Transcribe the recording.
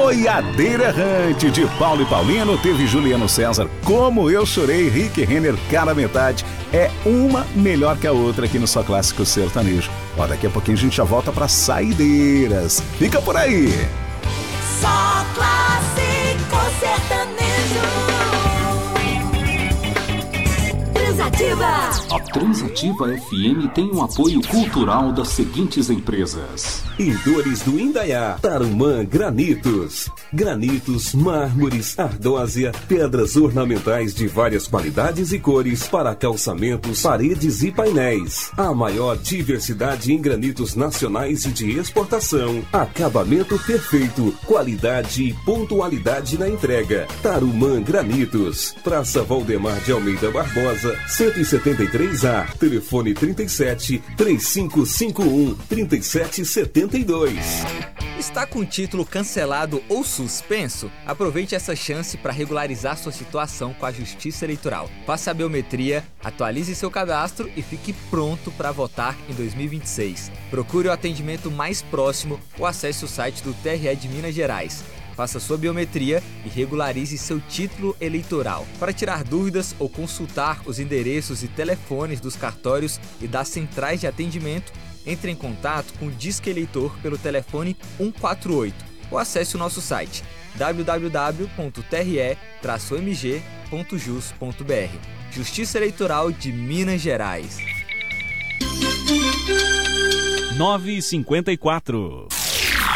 Boiadeira Errante, de Paulo e Paulino, teve Juliano César, Como Eu Chorei, Rick Renner, Cara Metade. É uma melhor que a outra aqui no Só Clássico Sertanejo. Ó, daqui a pouquinho a gente já volta para Saideiras. Fica por aí. Só Clássico Sertanejo. Transativa. A Transativa FM tem um apoio cultural das seguintes empresas: Indores do Indaiá, Tarumã Granitos. Granitos, mármores, ardósia, pedras ornamentais de várias qualidades e cores para calçamentos, paredes e painéis. A maior diversidade em granitos nacionais e de exportação. Acabamento perfeito, qualidade e pontualidade na entrega. Tarumã Granitos, Praça Valdemar de Almeida Barbosa, 173A, telefone 37 3551 3772. Está com o título cancelado ou suspenso? Aproveite essa chance para regularizar sua situação com a Justiça Eleitoral. Faça a biometria, atualize seu cadastro e fique pronto para votar em 2026. Procure o atendimento mais próximo ou acesse o site do TRE de Minas Gerais. Faça sua biometria e regularize seu título eleitoral. Para tirar dúvidas ou consultar os endereços e telefones dos cartórios e das centrais de atendimento, entre em contato com o Disque Eleitor pelo telefone 148 ou acesse o nosso site www.tre-mg.jus.br. Justiça Eleitoral de Minas Gerais. 9h54.